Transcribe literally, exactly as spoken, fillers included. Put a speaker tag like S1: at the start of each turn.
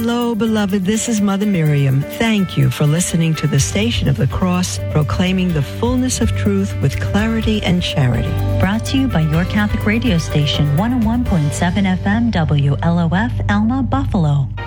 S1: Hello, beloved. This is Mother Miriam. Thank you for listening to the Station of the Cross, proclaiming the fullness of truth with clarity and charity.
S2: Brought to you by your Catholic radio station, one oh one point seven F M W L O F, Alma, Buffalo.